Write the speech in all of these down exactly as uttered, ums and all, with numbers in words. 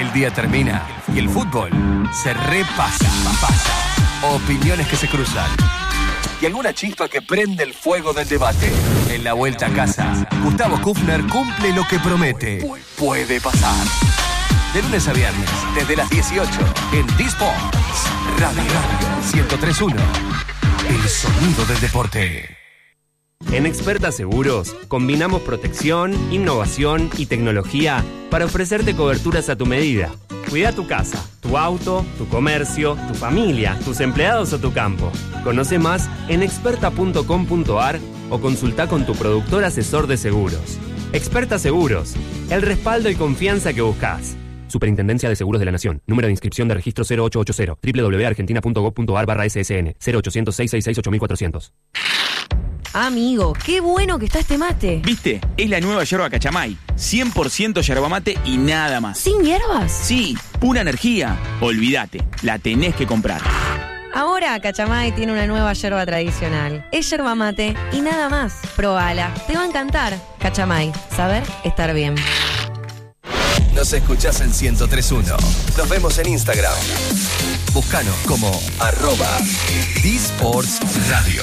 El día termina y el fútbol se repasa. Pasa. Opiniones que se cruzan. Y alguna chispa que prende el fuego del debate. En la vuelta a casa, Gustavo Kufner cumple lo que promete. Puede pasar. De lunes a viernes, desde las dieciocho, en D-Sports. Radio Radio ciento tres punto uno. El sonido del deporte. En Experta Seguros, combinamos protección, innovación y tecnología para ofrecerte coberturas a tu medida. Cuida tu casa, tu auto, tu comercio, tu familia, tus empleados o tu campo. Conoce más en experta punto com punto a r o consulta con tu productor asesor de seguros. Experta Seguros, el respaldo y confianza que buscas. Superintendencia de Seguros de la Nación. Número de inscripción de registro cero ocho ocho cero. doble u doble u doble u punto argentina punto gov punto a r barra S S N. cero ochocientos, seiscientos sesenta y seis, ocho mil cuatrocientos. Amigo, qué bueno que está este mate. ¿Viste? Es la nueva yerba Cachamay. cien por ciento yerba mate y nada más. ¿Sin hierbas? Sí, pura energía. Olvídate, la tenés que comprar. Ahora Cachamay tiene una nueva yerba tradicional. Es yerba mate y nada más. Probala, te va a encantar. Cachamay, saber estar bien. Nos escuchás en ciento tres punto uno. Nos vemos en Instagram. Búscanos como arroba D-Sports Radio.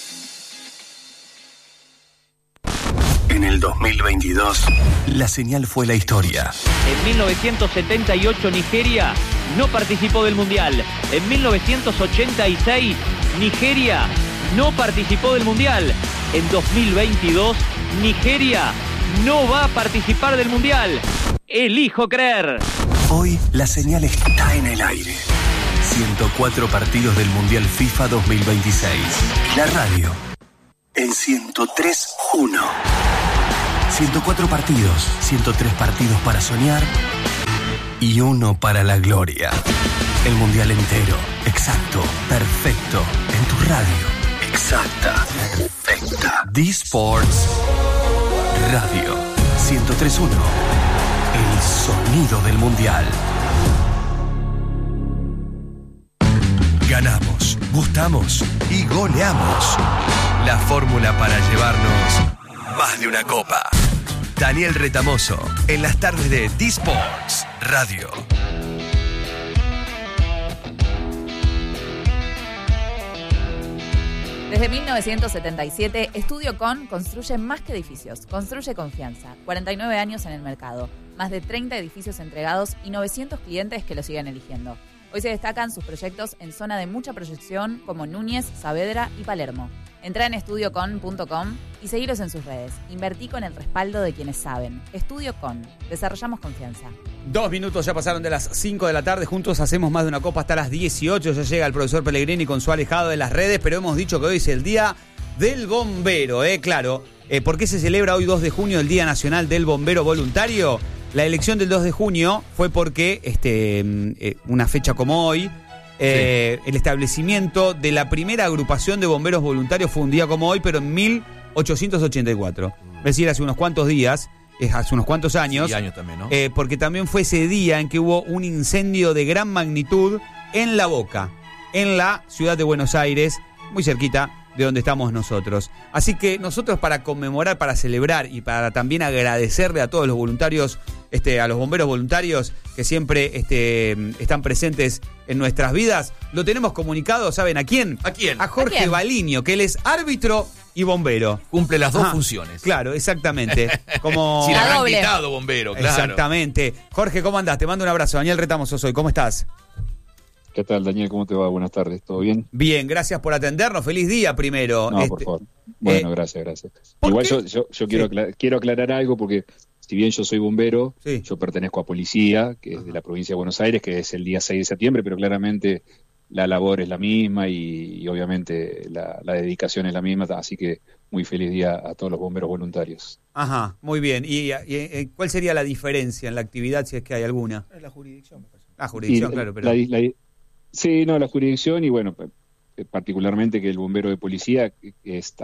En el dos mil veintidós, la señal fue la historia. En mil novecientos setenta y ocho, Nigeria no participó del Mundial. En mil novecientos ochenta y seis, Nigeria no participó del Mundial. En dos mil veintidós, Nigeria no va a participar del Mundial. Elijo creer. Hoy la señal está en el aire. ciento cuatro partidos del Mundial FIFA dos mil veintiséis. La radio en ciento tres punto uno. ciento cuatro partidos, ciento tres partidos para soñar y uno para la gloria. El Mundial entero, exacto, perfecto, en tu radio. Exacta, perfecta. D-Sports Radio ciento tres punto uno. El sonido del Mundial. Ganamos, gustamos y goleamos. La fórmula para llevarnos más de una copa. Daniel Retamoso, en las tardes de D-Sports Radio. Desde mil novecientos setenta y siete, Estudio Con construye más que edificios, construye confianza. cuarenta y nueve años en el mercado, más de treinta edificios entregados y novecientos clientes que lo siguen eligiendo. Hoy se destacan sus proyectos en zona de mucha proyección como Núñez, Saavedra y Palermo. Entrá en estudio con punto com y seguilos en sus redes. Invertí con el respaldo de quienes saben. Estudio Con. Desarrollamos confianza. Dos minutos ya pasaron de las cinco de la tarde. Juntos hacemos más de una copa hasta las dieciocho. Ya llega el profesor Pellegrini con su alejado de las redes, pero hemos dicho que hoy es el Día del Bombero, ¿eh? Claro. Eh, ¿Por qué se celebra hoy dos de junio el Día Nacional del Bombero Voluntario? La elección del dos de junio fue porque este, eh, una fecha como hoy, eh, sí. el establecimiento de la primera agrupación de bomberos voluntarios fue un día como hoy, pero en mil ochocientos ochenta y cuatro. Es decir, hace unos cuantos días, eh, hace unos cuantos años. Sí, años también, ¿no? Eh, porque también fue ese día en que hubo un incendio de gran magnitud en La Boca, en la ciudad de Buenos Aires, muy cerquita de donde estamos nosotros. Así que nosotros, para conmemorar, para celebrar y para también agradecerle a todos los voluntarios, este, a los bomberos voluntarios que siempre este, están presentes en nuestras vidas, lo tenemos comunicado, ¿saben a quién? ¿A quién? A Jorge ¿A quién? Balinio, que él es árbitro y bombero. Cumple las dos Ajá, funciones. Claro, exactamente. Como... Si la habrán doble. quitado, bombero, claro. Exactamente. Jorge, ¿cómo andás? Te mando un abrazo. Daniel Retamoso soy. ¿Cómo estás? ¿Qué tal, Daniel? ¿Cómo te va? Buenas tardes. ¿Todo bien? Bien, gracias por atendernos. Feliz día primero. No, Este, por favor. Bueno, eh, gracias, gracias. ¿por Igual qué? yo, yo, yo quiero, Sí. acla- quiero aclarar algo porque si bien yo soy bombero, Sí. yo pertenezco a policía, que es de la provincia de Buenos Aires, que es el día seis de septiembre, pero claramente la labor es la misma y, y obviamente la, la dedicación es la misma, así que muy feliz día a todos los bomberos voluntarios. Ajá, muy bien. ¿Y, y, y cuál sería la diferencia en la actividad, si es que hay alguna? Es la jurisdicción, me parece. La jurisdicción, Y claro, pero... la- la- sí, no, la jurisdicción y bueno, eh, particularmente que el bombero de policía que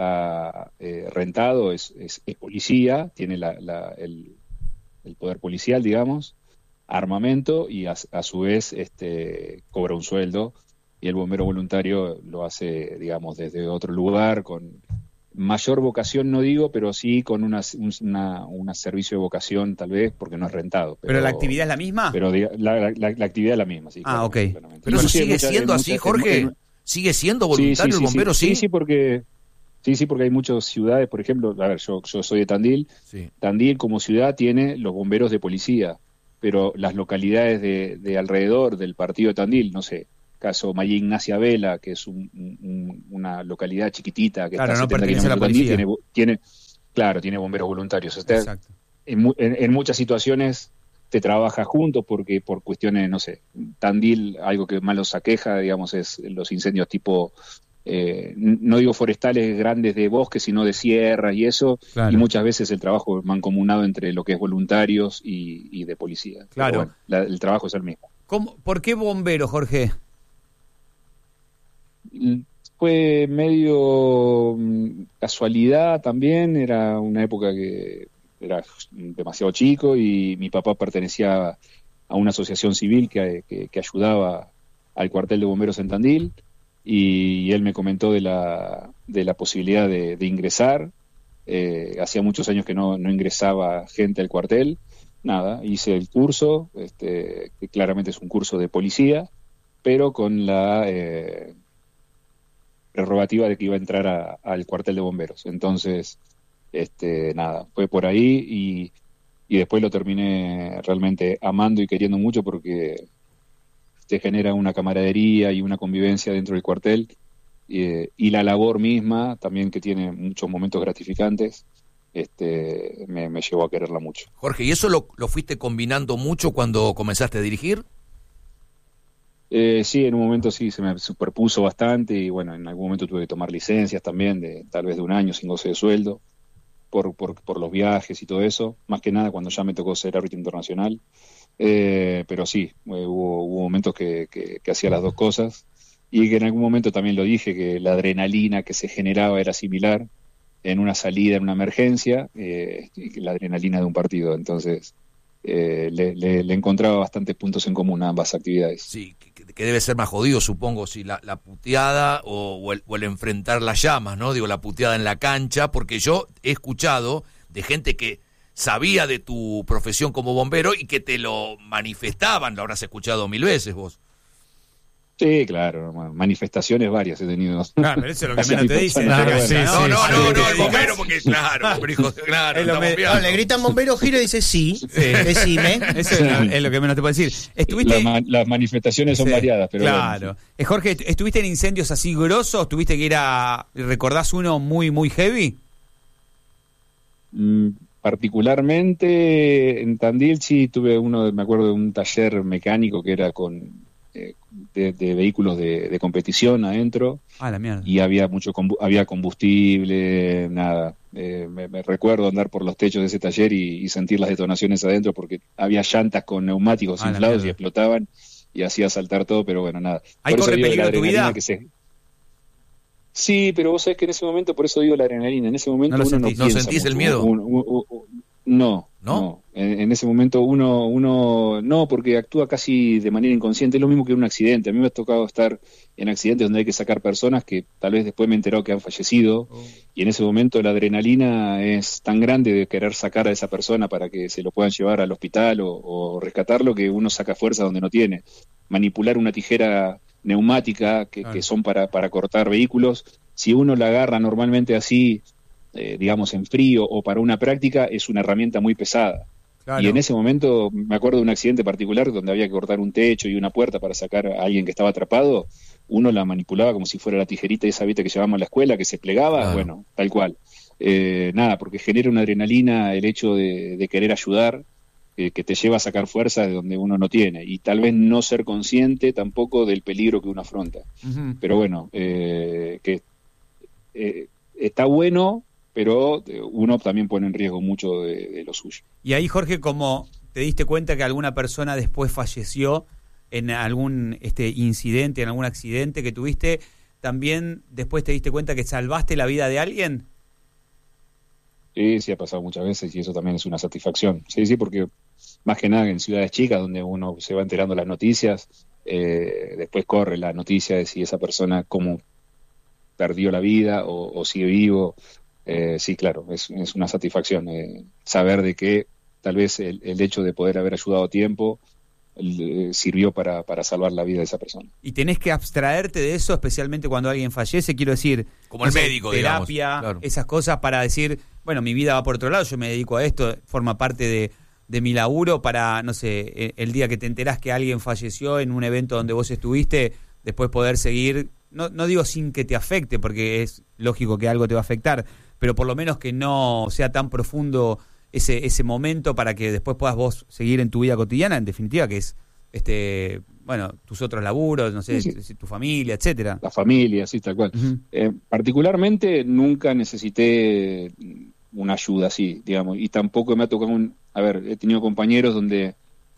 está eh, rentado, es, es, es policía, tiene la, la, el, el poder policial, digamos, armamento y a, a su vez este, cobra un sueldo, y el bombero voluntario lo hace, digamos, desde otro lugar, con mayor vocación no digo, pero sí con una, una, una servicio de vocación tal vez, porque no es rentado. ¿Pero, ¿Pero la actividad es la misma? Pero la, la, la, la actividad es la misma, sí. Ah, ok. Pero bueno, eso sí, sigue mucha, siendo así, mucha, Jorge. en, ¿Sigue siendo voluntario sí, sí, el bombero? Sí, sí, sí, sí, porque... Sí, sí, porque hay muchas ciudades, por ejemplo, a ver, yo, yo soy de Tandil, sí. Tandil como ciudad tiene los bomberos de policía, pero las localidades de, de alrededor del partido de Tandil, no sé, caso María Ignacia Vela, que es un, un, una localidad chiquitita que claro, está a no setenta kilómetros de Tandil, tiene, tiene, claro, tiene bomberos voluntarios. O sea, Exacto. En, en, en muchas situaciones te trabaja juntos porque por cuestiones, no sé, Tandil, algo que más los aqueja, digamos, es los incendios tipo... Eh, no digo forestales grandes de bosques, sino de sierras y eso, claro. Y muchas veces el trabajo es mancomunado entre lo que es voluntarios y, y de policía. Claro. Bueno, la, el trabajo es el mismo. ¿Cómo, ¿Por qué bombero, Jorge? Fue medio mm, casualidad también, era una época que era demasiado chico y mi papá pertenecía a una asociación civil que, que, que ayudaba al cuartel de bomberos en Tandil. Y él me comentó de la, de la posibilidad de, de ingresar. Eh, hacía muchos años que no, no ingresaba gente al cuartel. Nada, hice el curso, este, que claramente es un curso de policía, pero con la eh, prerrogativa de que iba a entrar a, al cuartel de bomberos. Entonces, este, nada, fue por ahí y, y después lo terminé realmente amando y queriendo mucho porque... te genera una camaradería y una convivencia dentro del cuartel eh, y la labor misma también, que tiene muchos momentos gratificantes, este, me, me llevó a quererla mucho. Jorge, ¿y eso lo, lo fuiste combinando mucho cuando comenzaste a dirigir? Eh, sí, en un momento sí, se me superpuso bastante y bueno, en algún momento tuve que tomar licencias también, de tal vez de un año sin goce de sueldo, por, por, por los viajes y todo eso, más que nada cuando ya me tocó ser árbitro internacional. Eh, pero sí, hubo, hubo momentos que, que, que hacía las dos cosas y que en algún momento también lo dije, que la adrenalina que se generaba era similar en una salida, en una emergencia, eh, y la adrenalina de un partido. Entonces eh, le, le, le encontraba bastantes puntos en común a ambas actividades. Sí, que, que debe ser más jodido, supongo, si la, la puteada o, o, el, o el enfrentar las llamas, ¿no? Digo, la puteada en la cancha, porque yo he escuchado de gente que sabía de tu profesión como bombero y que te lo manifestaban, lo habrás escuchado mil veces vos. Sí, claro, manifestaciones varias he tenido. Claro, pero eso es lo que menos te dicen. Claro, no, sí, no, no, no, no, sí, no, el bombero, porque claro, bombero, hijo, claro, está me, no, le gritan bombero, gira y dice sí, sí. Decime. Eso es, lo, es lo que menos te puedo decir. ¿Estuviste... La, las manifestaciones son sí, variadas, pero claro. Bueno. Eh, Jorge, ¿estuviste en incendios así grosos? ¿Tuviste que ir a... ¿Recordás uno muy, muy heavy? Mm. Particularmente en Tandil sí tuve uno, me acuerdo de un taller mecánico que era con eh, de, de vehículos de, de competición adentro. Ah, la mierda. Y había mucho combu- había combustible, nada. Eh, me, me recuerdo andar por los techos de ese taller y, y sentir las detonaciones adentro porque había llantas con neumáticos ah, inflados y explotaban y hacía saltar todo, pero bueno, nada. ¿Ahí por corre eso peligro tu vida? Que se... Sí, pero vos sabés que en ese momento, por eso digo la adrenalina, en ese momento no uno sentís, no ¿No piensa sentís mucho. el miedo? Uno, uno, uno, no, ¿No? no. En, en ese momento uno, uno no, porque actúa casi de manera inconsciente, es lo mismo que un accidente. A mí me ha tocado estar en accidentes donde hay que sacar personas que tal vez después me he enterado que han fallecido, oh. Y en ese momento la adrenalina es tan grande de querer sacar a esa persona para que se lo puedan llevar al hospital o, o rescatarlo, que uno saca fuerza donde no tiene. Manipular una tijera neumática que, claro. que son para, para cortar vehículos, si uno la agarra normalmente así, eh, digamos en frío o para una práctica, es una herramienta muy pesada. Claro. Y en ese momento me acuerdo de un accidente particular donde había que cortar un techo y una puerta para sacar a alguien que estaba atrapado. Uno la manipulaba como si fuera la tijerita esa, viste, que llevábamos a la escuela, que se plegaba, claro. Bueno, tal cual. Eh, nada, porque genera una adrenalina el hecho de, de querer ayudar, eh, que te lleva a sacar fuerza de donde uno no tiene, y tal vez no ser consciente tampoco del peligro que uno afronta. Uh-huh. Pero bueno, eh, que eh, está bueno, pero uno también pone en riesgo mucho de, de lo suyo. Y ahí, Jorge, ¿cómo te diste cuenta que alguna persona después falleció en algún este incidente, en algún accidente que tuviste, también después te diste cuenta que salvaste la vida de alguien? Sí, sí ha pasado muchas veces y eso también es una satisfacción. Sí, sí, porque más que nada en ciudades chicas donde uno se va enterando las noticias, eh, después corre la noticia de si esa persona cómo perdió la vida o, o sigue vivo eh, sí, claro, es, es una satisfacción eh, saber de que tal vez el, el hecho de poder haber ayudado a tiempo eh, sirvió para, para salvar la vida de esa persona. Y tenés que abstraerte de eso, especialmente cuando alguien fallece, quiero decir, como el no sé, médico, terapia, digamos, claro. Esas cosas para decir, bueno, mi vida va por otro lado, yo me dedico a esto, forma parte de, de mi laburo para, no sé, el día que te enterás que alguien falleció en un evento donde vos estuviste, después poder seguir, no, no digo sin que te afecte, porque es lógico que algo te va a afectar, pero por lo menos que no sea tan profundo ese ese momento para que después puedas vos seguir en tu vida cotidiana, en definitiva, que es este bueno tus otros laburos, no sé, sí, sí. tu familia, etcétera. La familia, sí, tal cual. Uh-huh. Eh, particularmente nunca necesité una ayuda así, digamos, y tampoco me ha tocado un... A ver, he tenido compañeros donde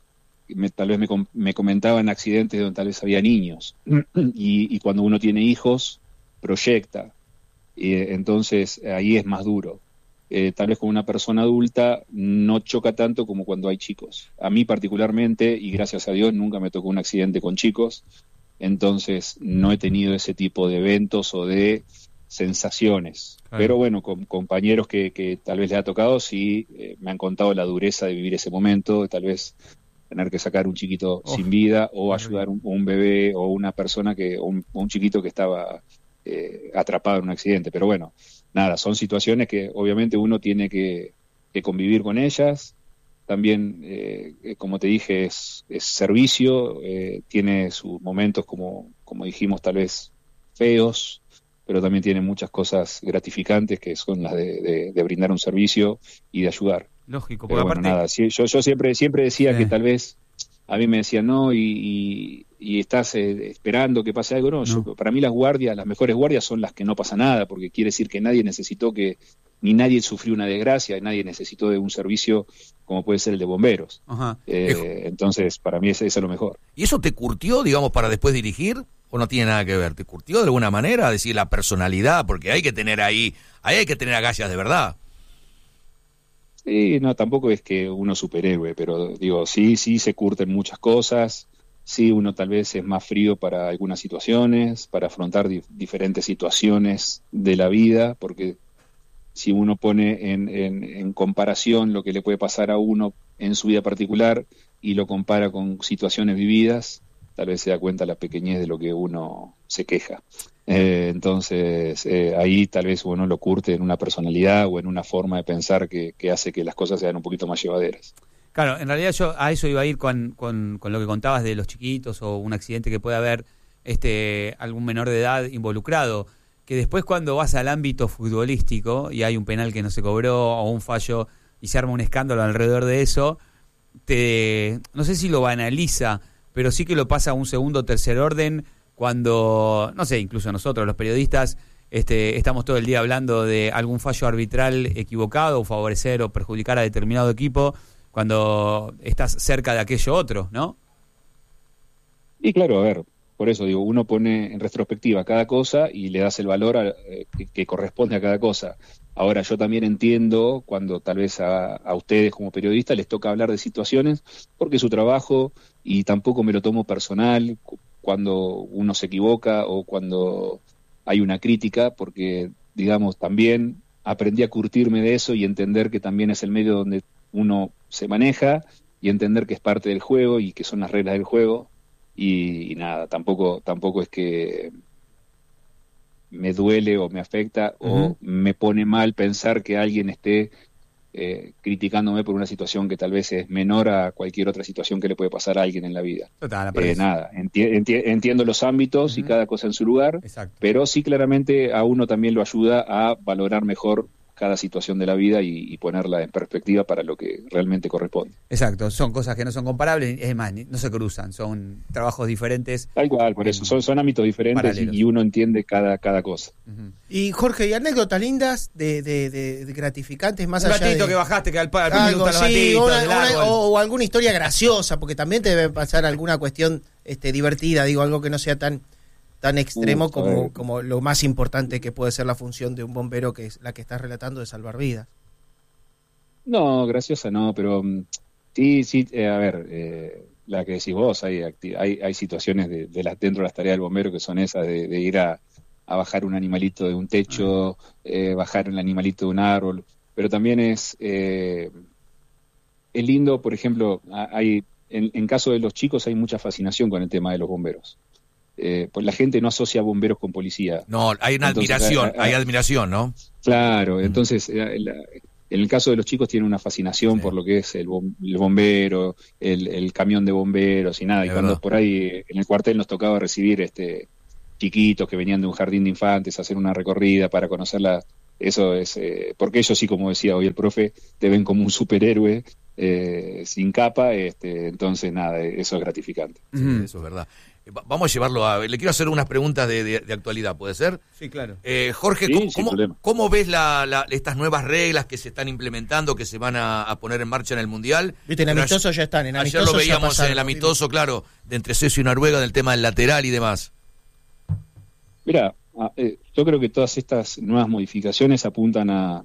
me, tal vez me, me comentaban accidentes donde tal vez había niños, y, y cuando uno tiene hijos, proyecta, y entonces ahí es más duro. Eh, tal vez con una persona adulta no choca tanto como cuando hay chicos. A mí particularmente, y gracias a Dios, nunca me tocó un accidente con chicos, entonces no he tenido ese tipo de eventos o de sensaciones. Claro. Pero bueno, con compañeros que, que tal vez les ha tocado, sí, eh, me han contado la dureza de vivir ese momento, de tal vez tener que sacar un chiquito oh, sin vida o ayudar a un, un bebé o una persona que, o un, un chiquito que estaba eh, atrapado en un accidente. Pero bueno, nada, son situaciones que obviamente uno tiene que, que convivir con ellas. También, eh, como te dije, es, es servicio, eh, tiene sus momentos, como, como dijimos, tal vez feos, pero también tiene muchas cosas gratificantes, que son las de, de, de brindar un servicio y de ayudar. Lógico, porque bueno, aparte... nada, sí, yo, yo siempre, siempre decía sí. que tal vez, a mí me decían, no, y, y, y estás eh, esperando que pase algo. No, no. Yo, para mí las guardias, las mejores guardias son las que no pasa nada, porque quiere decir que nadie necesitó que, ni nadie sufrió una desgracia, y nadie necesitó de un servicio como puede ser el de bomberos. Ajá. Eh, entonces, para mí eso es lo mejor. ¿Y eso te curtió, digamos, para después dirigir? ¿O no tiene nada que ver? ¿Te curtió de alguna manera? Decir, la personalidad, porque hay que tener ahí, ahí hay que tener agallas de verdad. Sí, no, tampoco es que uno superhéroe, pero digo, sí, sí se curten muchas cosas, sí uno tal vez es más frío para algunas situaciones, para afrontar di- diferentes situaciones de la vida, porque si uno pone en, en, en comparación lo que le puede pasar a uno en su vida particular y lo compara con situaciones vividas, tal vez se da cuenta la pequeñez de lo que uno se queja. Eh, entonces, eh, ahí tal vez uno lo curte en una personalidad o en una forma de pensar que, que hace que las cosas sean un poquito más llevaderas. Claro, en realidad yo a eso iba a ir con, con, con lo que contabas de los chiquitos o un accidente que puede haber este, algún menor de edad involucrado, que después cuando vas al ámbito futbolístico y hay un penal que no se cobró o un fallo y se arma un escándalo alrededor de eso, te no sé si lo banaliza, pero sí que lo pasa a un segundo o tercer orden cuando, no sé, incluso nosotros los periodistas este, estamos todo el día hablando de algún fallo arbitral equivocado o favorecer o perjudicar a determinado equipo cuando estás cerca de aquello otro, ¿no? Y claro, a ver, por eso digo, uno pone en retrospectiva cada cosa y le das el valor a, eh, que, que corresponde a cada cosa. Ahora, yo también entiendo cuando tal vez a, a ustedes como periodistas les toca hablar de situaciones, porque es su trabajo y tampoco me lo tomo personal cuando uno se equivoca o cuando hay una crítica, porque, digamos, también aprendí a curtirme de eso y entender que también es el medio donde uno se maneja y entender que es parte del juego y que son las reglas del juego. Y, y nada, tampoco tampoco es que me duele o me afecta uh-huh. o me pone mal pensar que alguien esté eh, criticándome por una situación que tal vez es menor a cualquier otra situación que le puede pasar a alguien en la vida. Total, eh, nada, enti- enti- entiendo los ámbitos uh-huh. y cada cosa en su lugar, exacto. Pero sí claramente a uno también lo ayuda a valorar mejor cada situación de la vida y, y ponerla en perspectiva para lo que realmente corresponde. Exacto, son cosas que no son comparables, es más, no se cruzan, son trabajos diferentes. Tal cual, por eso, son, son ámbitos diferentes y, y uno entiende cada, cada cosa. Uh-huh. Y Jorge, ¿y anécdotas lindas de, de, de, de gratificantes más un allá gatito de... que bajaste, que al, al algo, los sí, gatitos, una, del una, árbol. o, o alguna historia graciosa, porque también te debe pasar alguna cuestión este, divertida, digo, algo que no sea tan... tan extremo uh, como, como lo más importante que puede ser la función de un bombero, que es la que estás relatando, de salvar vidas. No, graciosa no, pero sí, sí, eh, a ver, eh, la que decís vos, hay, hay, hay situaciones de, de las, dentro de las tareas del bombero que son esas de, de ir a, a bajar un animalito de un techo, eh, bajar un animalito de un árbol, pero también es, eh, es lindo, por ejemplo, hay en, en caso de los chicos hay mucha fascinación con el tema de los bomberos. Eh, pues la gente no asocia bomberos con policía. No, hay una entonces, admiración, hay, hay, hay admiración, ¿no? Claro, entonces eh, la, en el caso de los chicos tienen una fascinación sí. por lo que es el, bom, el bombero, el, el camión de bomberos y nada. Y cuando verdad. por ahí en el cuartel nos tocaba recibir este chiquitos que venían de un jardín de infantes a hacer una recorrida para conocerla, eso es, eh, porque ellos sí, como decía hoy el profe, te ven como un superhéroe eh, sin capa, este, entonces nada, eso es gratificante. Sí, mm. Eso es verdad. Vamos a llevarlo a... Le quiero hacer unas preguntas de, de, de actualidad, ¿puede ser? Sí, claro. Eh, Jorge, sí, ¿cómo, ¿cómo, ¿cómo ves la, la, estas nuevas reglas que se están implementando, que se van a, a poner en marcha en el Mundial? Viste, en amistoso ayer, ya están. En ayer lo veíamos en el amistoso, claro, de entre Suecia y Noruega, del tema del lateral y demás. Mira, eh, yo creo que todas estas nuevas modificaciones apuntan a,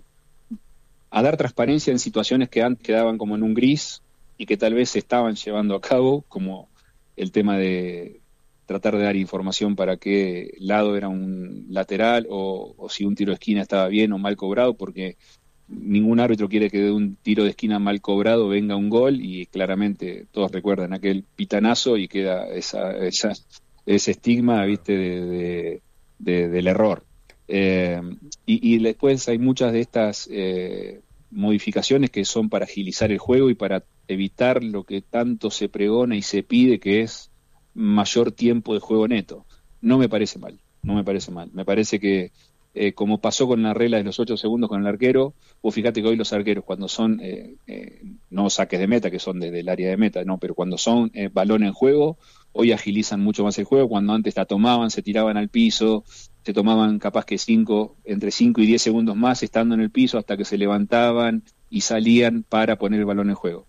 a dar transparencia en situaciones que antes quedaban como en un gris y que tal vez se estaban llevando a cabo, como el tema de tratar de dar información para qué lado era un lateral o, o si un tiro de esquina estaba bien o mal cobrado, porque ningún árbitro quiere que de un tiro de esquina mal cobrado venga un gol, y claramente todos recuerdan aquel pitanazo y queda esa, esa ese estigma, viste, de, de, de, del error. Eh, y, y después hay muchas de estas eh, modificaciones que son para agilizar el juego y para evitar lo que tanto se pregona y se pide, que es mayor tiempo de juego neto. No me parece mal, no me parece mal. Me parece que, eh, como pasó con la regla de los ocho segundos con el arquero, vos fíjate que hoy los arqueros cuando son, eh, eh, no saques de meta, que son desde el área de meta, no, pero cuando son eh, balón en juego, hoy agilizan mucho más el juego. Cuando antes la tomaban, se tiraban al piso, se tomaban capaz que cinco, entre cinco y diez segundos más estando en el piso hasta que se levantaban y salían para poner el balón en juego.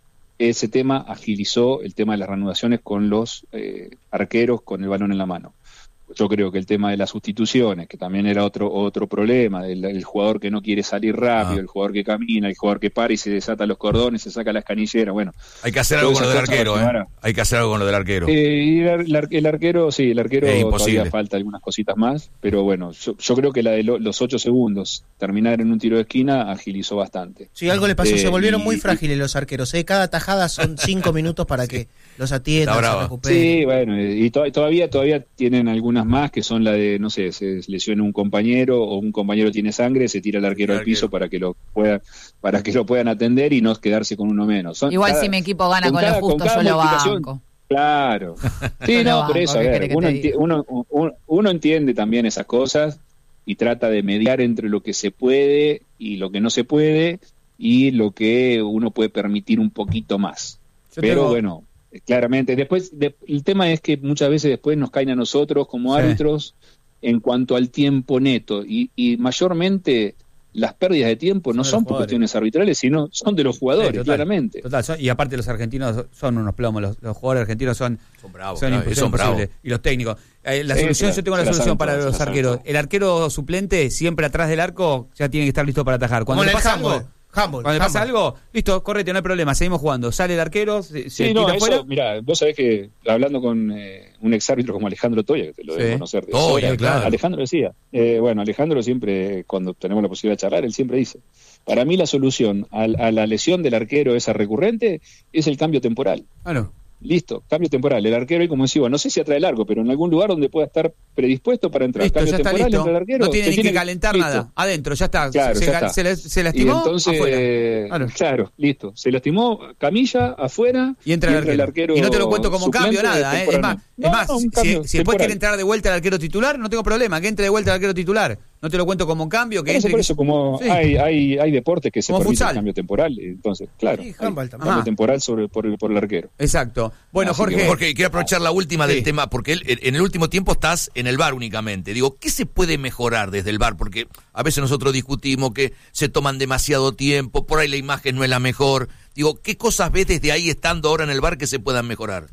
Ese tema agilizó el tema de las reanudaciones con los eh, arqueros con el balón en la mano. Yo creo que el tema de las sustituciones, que también era otro otro problema, del, el jugador que no quiere salir rápido, ah. el jugador que camina, el jugador que para y se desata los cordones, se saca las canilleras, bueno. Hay que hacer algo con lo del arquero, ¿eh? Hay que hacer algo con lo del arquero. Eh, y el, el, el arquero, sí, el arquero todavía falta algunas cositas más, pero bueno, yo, yo creo que la de lo, los ocho segundos, terminar en un tiro de esquina, agilizó bastante. Sí, algo le pasó, eh, se volvieron y, muy frágiles los arqueros, ¿eh? Cada tajada son cinco minutos para sí. que los atiendan, se recuperen. Sí, bueno, y to- todavía, todavía tienen algunas más, que son la de, no sé, se lesiona un compañero o un compañero tiene sangre, se tira el arquero el al arquero. piso para que lo pueda, para que lo puedan atender y no quedarse con uno menos. Son Igual cada, si mi equipo gana con, con cada, lo justo, yo lo banco. Claro. Sí, no, por eso, a ver, uno, enti- uno, uno, uno entiende también esas cosas y trata de mediar entre lo que se puede y lo que no se puede y lo que uno puede permitir un poquito más. Yo Pero tengo... bueno, claramente, después de, el tema es que muchas veces después nos caen a nosotros como sí. árbitros en cuanto al tiempo neto, y, y mayormente las pérdidas de tiempo son no son por cuestiones arbitrales, sino son de los jugadores, sí, total, claramente. Total, son, y aparte los argentinos son unos plomos, los, los jugadores argentinos son, son bravos, son, claro, imp- son imposibles. Y los técnicos. Eh, la sí, solución, claro, yo tengo la solución para todos, los arqueros. El arquero suplente, siempre atrás del arco, ya tiene que estar listo para atajar. Cuando le pasa algo... Humble, Cuando le pasa algo, listo, correte, no hay problema, seguimos jugando. Sale el arquero, se, sí, se no, tira afuera. Mira, vos sabés que hablando con eh, un exárbitro como Alejandro Toya, que te lo sí. debo conocer. De Toya, sobra, claro. Alejandro decía, eh, bueno, Alejandro siempre, cuando tenemos la posibilidad de charlar, él siempre dice, para mí la solución a, a la lesión del arquero esa recurrente es el cambio temporal. Bueno. Listo, cambio temporal. El arquero, y como decía, no sé si atrae largo, pero en algún lugar donde pueda estar predispuesto para entrar. Listo, cambio ya está temporal, listo. Entra el arquero, no tiene ni tiene que calentar listo. nada. Adentro, ya está. Claro, se, ya se, está. se, se lastimó, y entonces, afuera. Claro. claro, listo. Se lastimó, camilla, afuera. Y entra, y entra el, arquero. el arquero. Y no te lo cuento como cambio, nada. ¿eh? Es más, no, es más no, si, si después quiere entrar de vuelta el arquero titular, no tengo problema. Que entre de vuelta el arquero titular. No te lo cuento como cambio. Que por eso, entre, por eso como sí. hay, hay, hay deportes que se permiten el cambio temporal. Entonces, claro. Sí, cambio temporal sobre, por, por el arquero. Exacto. Bueno, Así Jorge. Que, Jorge, quiero aprovechar la última sí. del tema, porque él, en el último tiempo estás en el V A R únicamente. Digo, ¿qué se puede mejorar desde el V A R? Porque a veces nosotros discutimos que se toman demasiado tiempo, por ahí la imagen no es la mejor. Digo, ¿qué cosas ves desde ahí estando ahora en el V A R que se puedan mejorar?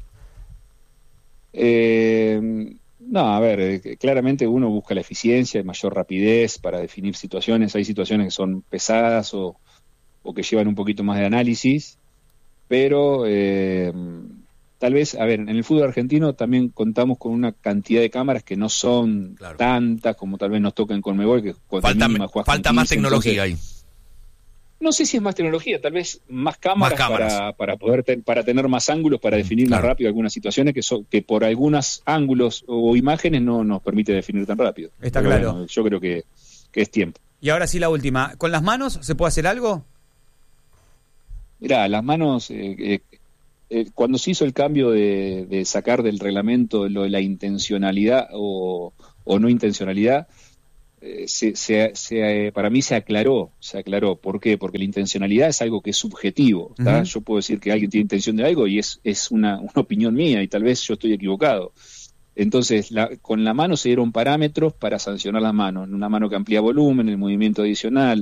Eh... No, a ver, eh, claramente uno busca la eficiencia y mayor rapidez para definir situaciones. Hay situaciones que son pesadas o, o que llevan un poquito más de análisis, pero eh, tal vez, a ver, en el fútbol argentino también contamos con una cantidad de cámaras que no son Claro. tantas como tal vez nos toca en Conmebol, que con Falta, mínima jugás falta con más quince, tecnología entonces, ahí. no sé si es más tecnología, tal vez más cámaras, Más cámaras. Para, para poder ten- para tener más ángulos, para definir más Claro. rápido algunas situaciones que son, que por algunos ángulos o imágenes no nos permite definir tan rápido. Está Pero claro. bueno, yo creo que, que es tiempo. Y ahora sí la última. ¿Con las manos se puede hacer algo? Mirá, las manos, eh, eh, eh, cuando se hizo el cambio de, de sacar del reglamento lo de la intencionalidad o, o no intencionalidad, eh, se, se, se, eh, para mí se aclaró, se aclaró. ¿Por qué? Porque la intencionalidad es algo que es subjetivo, ¿tá? Ujú. Yo puedo decir que alguien tiene intención de algo y es, es una, una opinión mía y tal vez yo estoy equivocado. Entonces, la, con la mano se dieron parámetros para sancionar las manos. Una mano que amplía volumen, el movimiento adicional,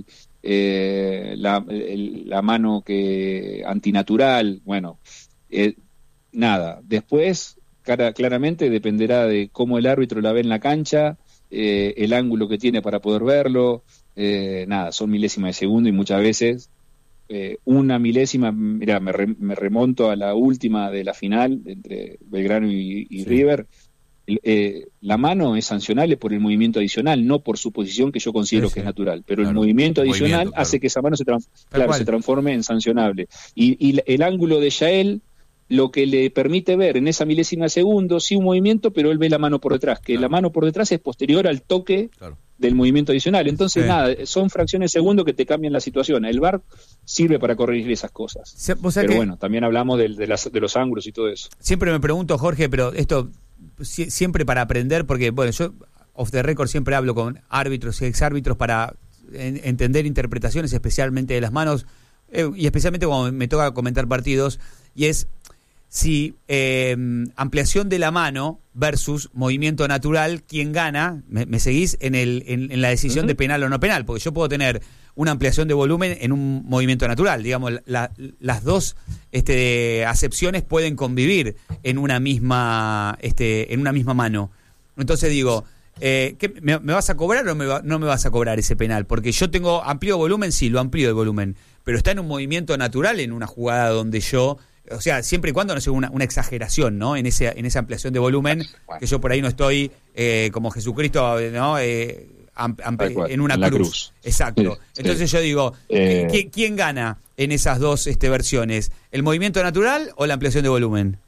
eh, la, el- la mano que antinatural, bueno, eh, nada. Después, cara- claramente dependerá de cómo el árbitro la ve en la cancha, eh, el ángulo que tiene para poder verlo, eh, nada, son milésimas de segundo y muchas veces eh, una milésima, mira, me, re- me remonto a la última de la final entre Belgrano y, y Sí. River. El- eh, la mano es sancionable por el movimiento adicional, no por su posición que yo considero Sí, que sí. es natural, pero Claro, el movimiento el adicional movimiento, claro. hace que esa mano se, tran- Tal claro, cual. se transforme en sancionable. Y, y el ángulo de Yael lo que le permite ver en esa milésima de segundo, sí un movimiento, pero él ve la mano por detrás, que Claro. la mano por detrás es posterior al toque Claro. del movimiento adicional. Entonces, Sí. nada, son fracciones de segundo que te cambian la situación. El V A R sirve para corregir esas cosas. Se- vos sabés Pero que bueno, también hablamos del- de, las- de los ángulos y todo eso. siempre me pregunto, Jorge, pero esto si- siempre para aprender, porque bueno, yo off the record siempre hablo con árbitros y exárbitros para en- entender interpretaciones, especialmente de las manos, eh, y especialmente cuando me toca comentar partidos, y es si eh, ampliación de la mano versus movimiento natural, ¿quién gana? ¿Me, me seguís en, el, en, en la decisión Ujú. de penal o no penal? Porque yo puedo tener una ampliación de volumen en un movimiento natural. Digamos, la- las dos este, acepciones pueden convivir en una misma, este, en una misma mano. Entonces digo, eh, ¿qué, me, me vas a cobrar o me va- no me vas a cobrar ese penal? Porque yo tengo amplio volumen, sí, lo amplío el volumen, pero está en un movimiento natural en una jugada donde yo... O sea, siempre y cuando no sea una, una exageración, ¿no? En ese, en esa ampliación de volumen, Bueno. que yo por ahí no estoy eh, como Jesucristo, ¿no? Eh, am- am- Tal cual, en una en la cruz. cruz. Exacto. Sí, sí. Entonces yo digo, Eh, ¿qui- ¿quién gana en esas dos este, versiones? ¿El movimiento natural o la ampliación de volumen?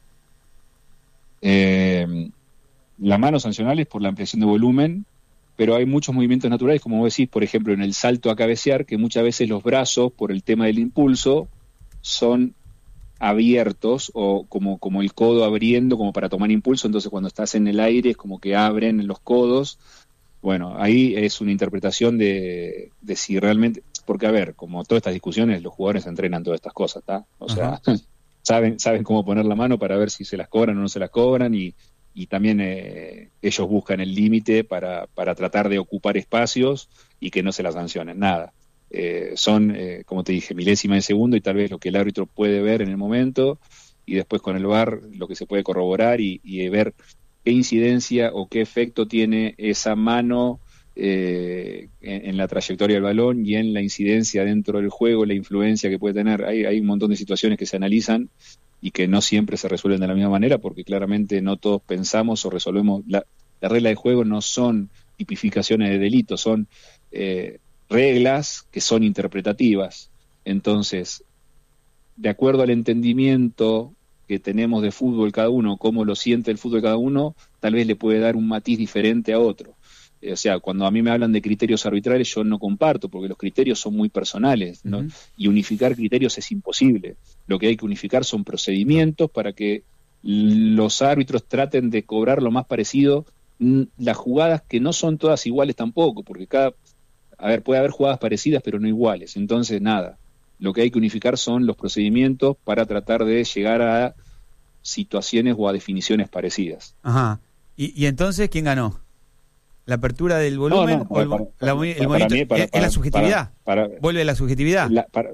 Eh, la mano sancionable es por la ampliación de volumen, pero hay muchos movimientos naturales, como vos decís, por ejemplo, en el salto a cabecear, que muchas veces los brazos, por el tema del impulso, son abiertos o como, como el codo abriendo como para tomar impulso, entonces cuando estás en el aire es como que abren los codos. Bueno, ahí es una interpretación de, de si realmente, porque a ver, como todas estas discusiones, los jugadores entrenan todas estas cosas, ¿está? O sea, saben, saben cómo poner la mano para ver si se las cobran o no se las cobran y, y también eh, ellos buscan el límite para, para tratar de ocupar espacios y que no se las sancionen, nada. Eh, son, eh, como te dije, milésimas de segundo y tal vez lo que el árbitro puede ver en el momento y después con el V A R lo que se puede corroborar y, y ver qué incidencia o qué efecto tiene esa mano eh, en, en la trayectoria del balón y en la incidencia dentro del juego, la influencia que puede tener. Hay, hay un montón de situaciones que se analizan y que no siempre se resuelven de la misma manera porque claramente no todos pensamos o resolvemos. La, la regla de juego no son tipificaciones de delitos, son... Eh, reglas que son interpretativas. Entonces, de acuerdo al entendimiento que tenemos de fútbol cada uno, cómo lo siente el fútbol cada uno, tal vez le puede dar un matiz diferente a otro. Eh, o sea, cuando a mí me hablan de criterios arbitrales, yo no comparto, porque los criterios son muy personales, ¿no? Ujú. Y unificar criterios es imposible. Lo que hay que unificar son procedimientos para que los árbitros traten de cobrar lo más parecido mm, las jugadas que no son todas iguales tampoco, porque cada A ver, puede haber jugadas parecidas, pero no iguales. Entonces, nada, lo que hay que unificar son los procedimientos para tratar de llegar a situaciones o a definiciones parecidas. Ajá. ¿Y, y entonces quién ganó? ¿La apertura del volumen No, no, o el, para- la movi- el para movimiento? mí, para- ¿Es, es la para- subjetividad? para- para- ¿Vuelve la subjetividad? La- para-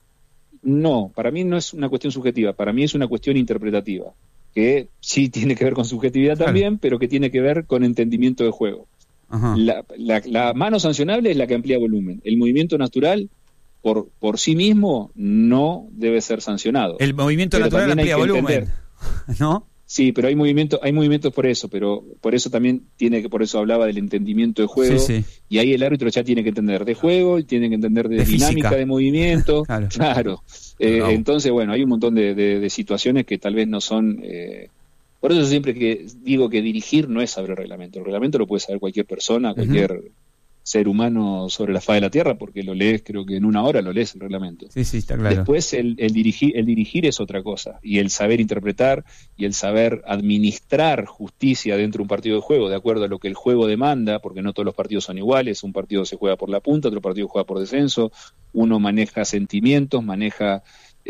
no, para mí no es una cuestión subjetiva, para mí es una cuestión interpretativa, que sí tiene que ver con subjetividad Claro. también, pero que tiene que ver con entendimiento de juego. Ajá. La, la, la mano sancionable es la que amplía volumen. El movimiento natural, por, por sí mismo, no debe ser sancionado. El movimiento Pero natural también hay amplía que volumen. entender- ¿no? Sí, pero hay movimientos, hay movimientos por eso, pero por eso también tiene que, por eso hablaba del entendimiento de juego, Sí, sí. y ahí el árbitro ya tiene que entender de juego, y tiene que entender de, De dinámica física. de movimiento, Claro. claro. Eh, Bravo. entonces, bueno, hay un montón de, de- de situaciones que tal vez no son. Eh, por eso siempre que digo que dirigir no es saber el reglamento. El reglamento lo puede saber cualquier persona, cualquier ser humano sobre la faz de la tierra, porque lo lees, creo que en una hora lo lees el reglamento. Sí, sí, está claro. Después el, el, dirigir, el dirigir es otra cosa, y el saber interpretar y el saber administrar justicia dentro de un partido de juego, de acuerdo a lo que el juego demanda, porque no todos los partidos son iguales, un partido se juega por la punta, otro partido juega por descenso, uno maneja sentimientos, maneja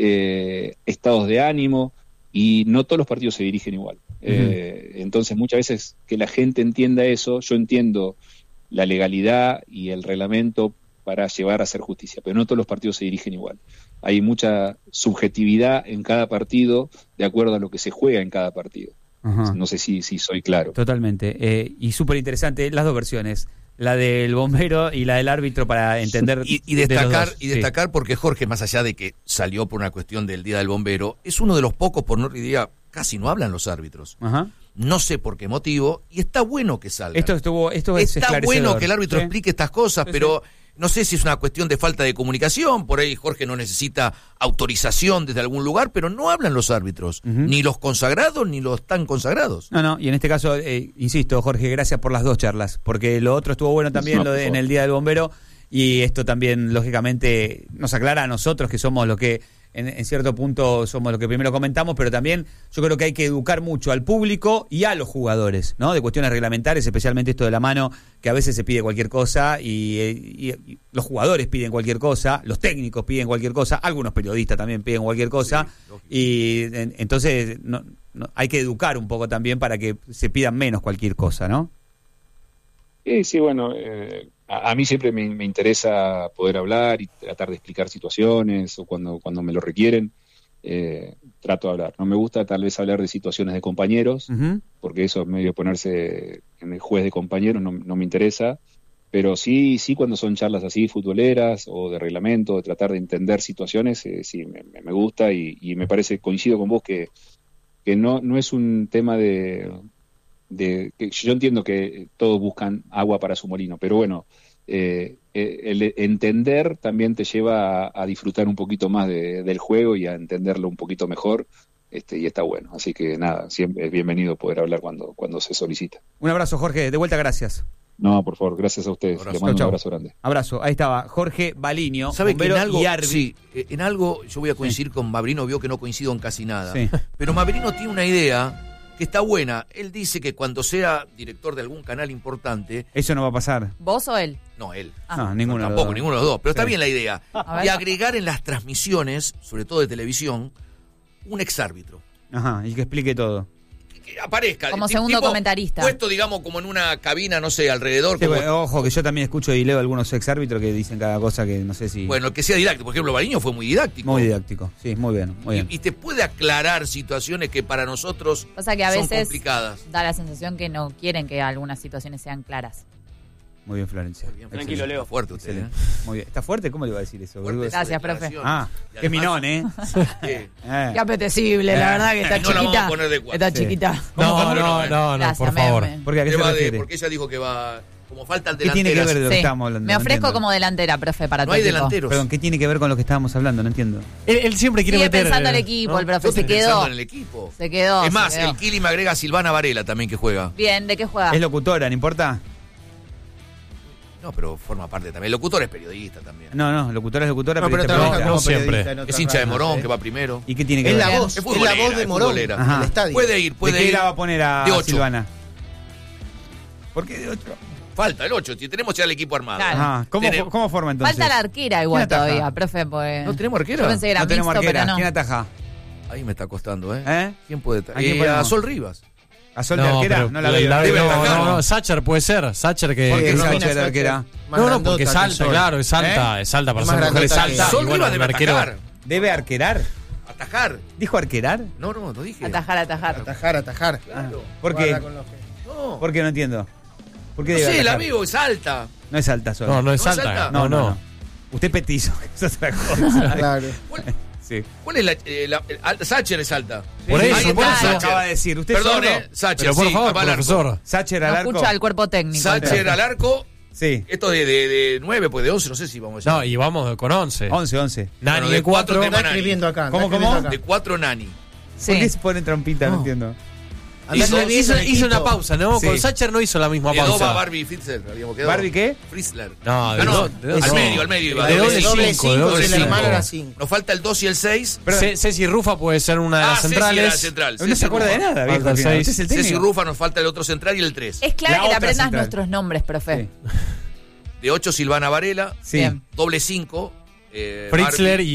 eh, estados de ánimo, y no todos los partidos se dirigen igual. Eh, entonces muchas veces que la gente entienda eso, yo entiendo la legalidad y el reglamento para llevar a hacer justicia, pero no todos los partidos se dirigen igual. Hay mucha subjetividad en cada partido de acuerdo a lo que se juega en cada partido. Ajá. No sé si, si soy claro. Totalmente. Eh, y súper interesante las dos versiones, la del bombero y la del árbitro, para entender. Y, y de los destacar, dos. y destacar porque Jorge, más allá de que salió por una cuestión del Día del Bombero, es uno de los pocos, por no diría, casi no hablan los árbitros. Sí. Ajá. No sé por qué motivo, y está bueno que salga. Esto estuvo, esto es Está esclarecedor. bueno que el árbitro Sí. explique estas cosas, Sí, pero no sé si es una cuestión de falta de comunicación, por ahí Jorge no necesita autorización desde algún lugar, pero no hablan los árbitros, Ujú. ni los consagrados ni los tan consagrados. No, no, y en este caso, eh, insisto, Jorge, gracias por las dos charlas, porque lo otro estuvo bueno también, No, lo de, por en favor. el Día del Bombero, y esto también, lógicamente, nos aclara a nosotros que somos los que, en, en cierto punto, somos los que primero comentamos, pero también yo creo que hay que educar mucho al público y a los jugadores, ¿no? De cuestiones reglamentarias, especialmente esto de la mano, que a veces se pide cualquier cosa, y, eh, y- y los jugadores piden cualquier cosa, los técnicos piden cualquier cosa, algunos periodistas también piden cualquier cosa, Sí, lógico. y en- entonces no, no- hay que educar un poco también para que se pidan menos cualquier cosa, ¿no? Sí, sí, bueno, eh, a, a mí siempre me, me interesa poder hablar y tratar de explicar situaciones, o cuando, cuando me lo requieren, eh, trato de hablar. No me gusta tal vez hablar de situaciones de compañeros, Ujú. porque eso es medio ponerse en el juez de compañeros, no, no me interesa, pero sí, sí cuando son charlas así, futboleras o de reglamento, de tratar de entender situaciones, eh, sí, me, me- me gusta, y, y me parece, coincido con vos, que, que no, no es un tema de, de que yo entiendo que todos buscan agua para su molino, pero bueno, eh, eh, el entender también te lleva a, a disfrutar un poquito más de- del juego y a entenderlo un poquito mejor, este, y está bueno. Así que nada, siempre es bienvenido poder hablar cuando, cuando se solicita. Un abrazo, Jorge, de vuelta, gracias. No, por favor, gracias a ustedes. Abrazo. Les mando Chau, chau. un abrazo grande. Abrazo, ahí estaba, Jorge Baliño, ¿Sabe que en bombero algo, y árbitro. sí, eh, en algo yo voy a coincidir con Mabrino, vio que no coincido en casi nada, Sí. pero Mabrino tiene una idea que está buena. Él dice que cuando sea director de algún canal importante, Eso no va a pasar. ¿Vos o él? no, él, Ah. No, ninguno. de los tampoco, dos. ninguno de los dos, pero está Sí. bien la idea, A y ver. agregar en las transmisiones, sobre todo de televisión, un exárbitro. Ajá, y que explique todo. Que, que aparezca. Como ti- segundo tipo, comentarista. Puesto, digamos, como en una cabina, no sé, alrededor. Sí, como- bueno, ojo, que yo también escucho y leo algunos ex árbitros que dicen cada cosa que no sé si... Bueno, que sea didáctico. Por ejemplo, Bariño fue muy didáctico. Muy didáctico, sí, muy bien, muy bien. Y, y te puede aclarar situaciones que para nosotros Pasa que a son veces complicadas. da la sensación que no quieren que algunas situaciones sean claras. Muy bien, Florencia. Bien, Tranquilo, Está Leo. fuerte usted, Excelente. ¿eh? Muy bien. ¿Está fuerte? ¿Cómo le iba a decir eso? Fuerte boludo? esa Gracias, profe. declaración. Ah, Y qué además- minón, ¿eh? Sí. Eh. Qué apetecible, Eh. la verdad que está Y no la vamos chiquita. a poner de cuatro. Está Sí. chiquita. ¿Cómo, No, cómo? no, no, no, Gracias, por me- favor. me- ¿Por qué? ¿A qué ¿Qué se va de- refiere? porque ella dijo que va. Como faltan ¿Qué tiene que delanteras. ver de lo Sí. que estábamos hablando? Me No ofrezco entiendo. como delantera, profe, para No tu hay equipo. delanteros. Perdón, ¿qué tiene que ver con lo que estábamos hablando? No entiendo. Él, él siempre quiere Sigue meter. pensando eh, el equipo, ¿no? el profe. Yo Se estoy quedó. pensando en el equipo. Se quedó. Es se más, quedó. el Kili me agrega a Silvana Varela también que juega. Bien, ¿de qué juega? Es locutora, ¿no importa? No, pero forma parte también. El locutor es periodista también. No, no, locutora es locutora, No, pero periodista trabaja periodista. no como siempre. periodista en Es otras hincha de radios, Morón, ¿eh? que va primero. ¿Y qué tiene que Es ver? la Bien. voz, Es es la futbolera, voz de es Morón, futbolera. Ajá. del estadio. Puede ir, ¿De puede qué ir. la va a poner a de ocho. Silvana? ¿Por qué de ocho? Falta el ocho. Si tenemos ya el equipo armado. Claro. Ajá. ¿Cómo, Tenemos- ¿Cómo forma entonces? Falta la arquera igual ¿Quién ataja? todavía, profe. Pues... ¿No tenemos arquera? Yo pensé que era No tenemos mixto, arquera. pero no. ¿Quién ataja? Ahí me está costando, ¿eh? ¿Eh? ¿Quién puede estar? ¿A quién Eh, ponemos? a Sol Rivas. ¿A Sol de arquera? pero No la veo. la- Debe no, atajar, no, ¿no? no, Sacher puede ser. Sacher que. ¿Por qué no, Sacher Romina de arquera? más no, no, grandota porque que salta, Sol. claro, es alta, ¿Eh? es alta para Es ser más mujer, es grandota que alta. Sol y bueno, Rivas un debe arquero. atajar. ¿Debe arquerar? Atajar. ¿Dijo arquerar? No, no, no dije. Atajar, atajar. Atajar, atajar. Claro. ¿Por qué? Guarda con los que- No. ¿Por qué no entiendo? ¿Por qué No debe sé, el atajar? amigo es alta. No es alta Sol. No, no es ¿No es alta. alta? no, No, no. no. Usted es petizo, eso es otra cosa. Claro. ¿Cuál? Sí. ¿Cuál es la, eh, la el- alta? Sacher es alta. Por Ahí eso, está por eso. Sacher. Acaba de decir. ¿Usted es Perdón, sordo? eh. Sacher, Pero por sí, favor, va al arco. profesor. Sacher No al arco. escucha al cuerpo técnico. Sacher al arco. Sí. Esto de, de, de nueve, pues de once, no sé si vamos a No, decir. y vamos con once. once, once. Nani Bueno, de de cuatro cuatro. temas. Está escribiendo acá. ¿Cómo, está escribiendo cómo? acá. De cuatro Nani. Sí. ¿Por qué se pone trampita? No, No. entiendo. Andá Hizo, escribiendo hizo- el hizo equipo. una pausa, ¿no? Sí. Con Sacher no hizo la misma De dos va pausa. Barbie Fritzler, habíamos quedado. ¿Barbie qué? Fritzler. No, de Ah, no, dos- de dos al no. medio, al medio iba. De doble doble cinco. Doble cinco, de cinco, doble si el cinco. hermano era cinco. Nos falta el dos y el seis. Pero- Ce- Ceci Rufa puede ser una de Ah, las Ceci era la centrales. central. No Ceci se acuerda de Rufa. nada, viejo. Falta el al final. seis. Usted es el Ceci técnico. Rufa, nos falta el otro central y el tres. Es clave La que te otra aprendas central. nuestros nombres, profe. Sí. De ocho Silvana Varela. Sí. Bien. Doble cinco. Eh, Fritzler Barbie.